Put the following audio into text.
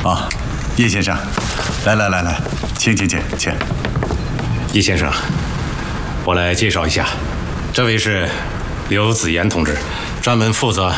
啊，叶先生，来，请。 叶先生，我来介绍一下，这位是刘子言同志，专门负责